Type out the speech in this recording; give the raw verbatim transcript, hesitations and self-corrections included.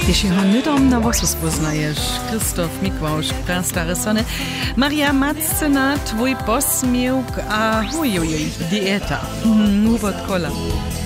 Jeśli handlom na was poznajesz, Krzysztof Mikłausz, prastare sone, Maria Macena, twój posmiłk, a ujujuj, dieta, mm, kola.